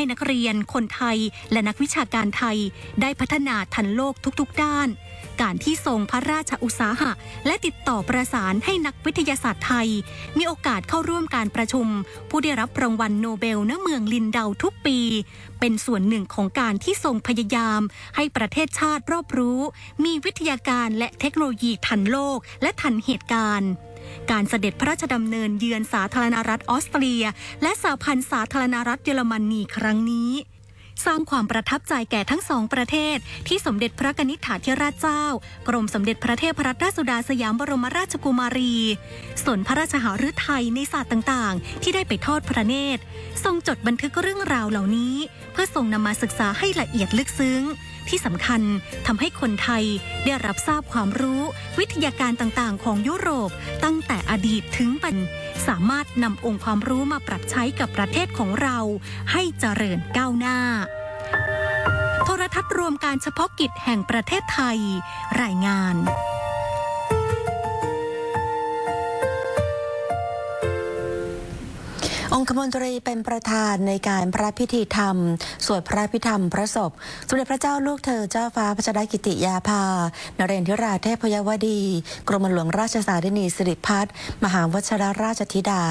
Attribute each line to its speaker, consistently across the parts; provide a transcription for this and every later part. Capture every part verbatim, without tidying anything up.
Speaker 1: นักเรียนคนไทยและนักวิชาการไทยได้พัฒนาทันโลกทุกๆด้านการที่ทรงพระราชอุตสาหะและติดต่อประสานให้นักวิทยาศาสตร์ไทยมีโอกาสเข้าร่วมการประชุมผู้ได้รับรางวัลโนเบลณเมืองลินเดาทุกปีเป็นส่วนหนึ่งของการที่ทรงพยายามให้ประเทศชาติรอบรู้มีวิทยาการและเทคโนโลยีทันโลกและทันเหตุการณ์การเสด็จพระราชดำเนินเยือนสาธารณรัฐออสเตรียและสหพันธ์สาธารณรัฐเยอรมนีครั้งนี้สร้างความประทับใจแก่ทั้งสองประเทศที่สมเด็จพระกนิษฐาธิราชเจ้ากรมสมเด็จพระเทพรัตนราชสุดาสยามบรมราชกุมารีส่วนพระราชหฤทัยในศาสตร์ต่างๆที่ได้ไปทอดพระเนตรทรงจดบันทึกเรื่องราวเหล่านี้เพื่อทรงนำมาศึกษาให้ละเอียดลึกซึ้งที่สำคัญทำให้คนไทยได้รับทราบความรู้วิทยาการต่างๆของยุโรปตั้งแต่อดีตถึงปัจจุบันสามารถนำองค์ความรู้มาปรับใช้กับประเทศของเราให้เจริญก้าวหน้าโทรทัศน์รวมการเฉพาะกิจแห่งประเทศไทยรายงาน
Speaker 2: องคมนตรีเป็นประธานในการพระพิธีธรรมสวดพระพิธรรมพระศพสมเด็จพระเจ้าลูกเธอเจ้าฟ้าพัชรกิติยาภานเรนทิราเทพยวดีกรมหลวงราชสารินีสิริพัฒน์มหาวชิรราชธิดา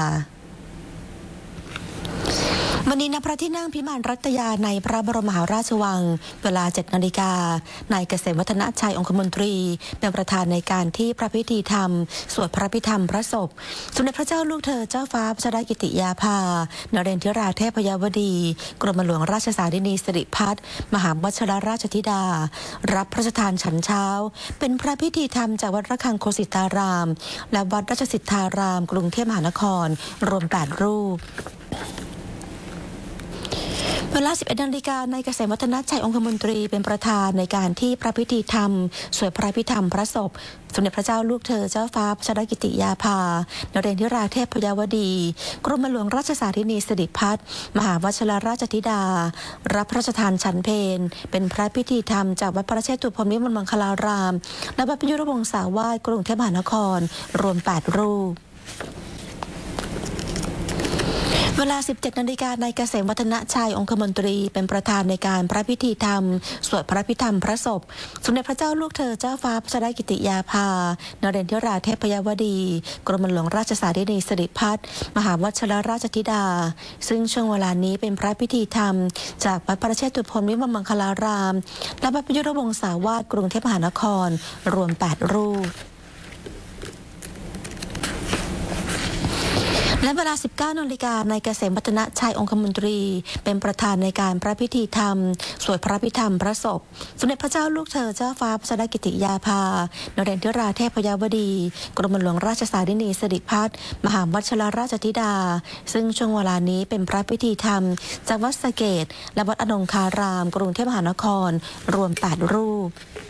Speaker 2: วันนี้ณพระที่นั่งพิมานรัตยาในพระบรมมหาราชวังเวลาเจ็ดนาฬิกานายเกษมวัฒนชัยองคมนตรีเป็นประธานในการที่พระพิธีธรรมสวดพระพิธรรมพระศพสมเด็จพระเจ้าลูกเธอเจ้าฟ้าพัชรกิติยาภานเรนทิราเทพยวดีกรมหลวงราชสารินีสิริพัฒน์มหาวชิรราชธิดารับพระราชทานฉันเช้าเป็นพระพิธีธรรมจากวัดระฆังโคสิตารามและวัดราชสิทธารามกรุงเทพมหานครรวมแปดรูปเวลา สิบเอ็ดนาฬิกานายเกษมวัฒนชัยองคมนตรีเป็นประธานในการที่พระพิธีธรรมสวดพระพิธรรมพระศพสมเด็จพระเจ้าลูกเธอเจ้าฟ้าพัชรกิติยาภานเรนทิราเทพยวดีกรมหลวงราชสารินีสิริพัฒน์มหาวชิรราชธิดารับพระราชทานฉันเพลเป็นพระพิธีธรรมจากวัดพระเชตุพนวิมลมังคลารามและวัดประยุรวงศาวาสกรุงเทพมหานครรวมแปดรูปเวลา สิบเจ็ดนาฬิกานายเกษมวัฒนชัยองคมนตรีเป็นประธานในการพระพิธีธรรมสวดพระพิธรรมพระศพสมเด็จพระเจ้าลูกเธอเจ้าฟ้าพัชรกิติยาภานเรนทิราเทพยวดีกรมหลวงราชสารินีสิริพัฒน์มหาวชิรราชธิดาซึ่งช่วงเวลานี้เป็นพระพิธีธรรมจากวัดพระเชตุพนวิมลมังคลารามและวัดประยุรวงศาวาสกรุงเทพมหานครรวมแปดรูปและเวลา สิบเก้านาฬิกานายเกษมวัฒนชัยองคมนตรีเป็นประธานในการพระพิธีธรรมสวดพระพิธรรมพระศพสมเด็จพระเจ้าลูกเธอเจ้าฟ้าพัชรกิติยาภานเรนทิราเทพยวดีกรมหลวงราชสารินีสิริพัฒน์มหาวชิรราชธิดาซึ่งช่วงเวลานี้เป็นพระพิธีธรรมจากวัดสะเกษและวัดอนงคารามกรุงเทพมหานครรวมแปดรูป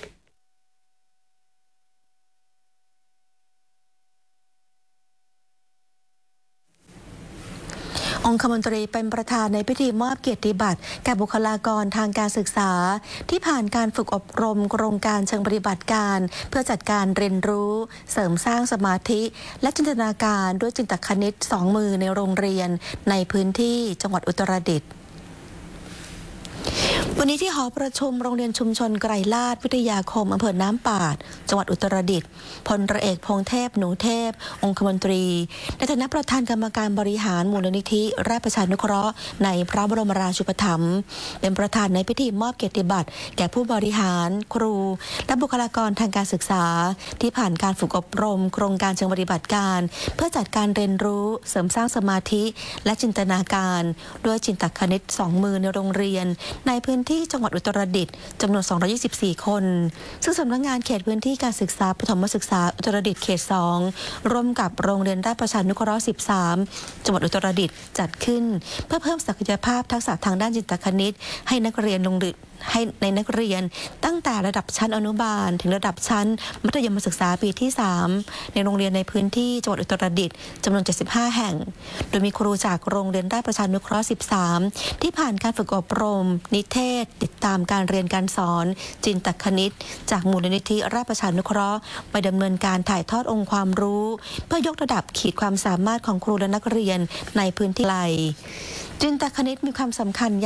Speaker 2: องคมนตรีเป็นประธานในพิธีมอบเกียรติบัตรแก่บุคลากรทางการศึกษาที่ผ่านการฝึกอบรมโครงการเชิงปฏิบัติการเพื่อจัดการเรียนรู้เสริมสร้างสมาธิและจินตนาการด้วยจินตคณิตสองมือในโรงเรียนในพื้นที่จังหวัดอุตรดิตถ์วันนี้ที่หอประชุมโรงเรียนชุมชนไกรลาดวิทยาคมอำเภอน้ำปาดจังหวัดอุตรดิตถ์พลเอกพงษ์เทพหนูเทพองคมนตรีในฐานะประธานกรรมการบริหารมูลนิธิราชประชานุเคราะห์ในพระบรมราชูปถัมภ์เป็นประธานในพิธีมอบเกียรติบัตรแก่ผู้บริหารครูและบุคลากรทางการศึกษาที่ผ่านการฝึกอบรมโครงการเชิงปฏิบัติการเพื่อจัดการเรียนรู้เสริมสร้างสมาธิและจินตนาการด้วยจินตคณิตสองมือในโรงเรียนในพื้นที่จังหวัดอุตรดิตถ์จำนวนสองร้อยยี่สิบสี่คนซึ่งสำนักงานเขตพื้นที่การศึกษาประถมศึกษาอุตรดิตถ์เขตสองร่วมกับโรงเรียนราชประชานุเคราะห์สิบสามจังหวัดอุตรดิตถ์จัดขึ้นเพื่อเพิ่มศักยภาพทักษะทางด้านจินตคณิตให้นักเรียนโรงเรียนให้ในนักเรียนตั้งแต่ระดับชั้นอนุบาลถึงระดับชั้นมัธยมศึกษาปีที่สามในโรงเรียนในพื้นที่จังหวัดอุตรดิตถ์จำนวนเจ็ดสิบห้าแห่งโดยมีครูจากโรงเรียนราชประชานุเคราะห์สิบสามที่ผ่านการฝึกอบรมนิเทศติดตามการเรียนการสอนจินตคณิตจากมูลนิธิราชประชานุเคราะห์ไปดำเนินการถ่ายทอดองค์ความรู้เพื่อยกระดับขีดความสามารถของครูและนักเรียนในพื้นที่ไกลจินตคณิตมีความสำคัญ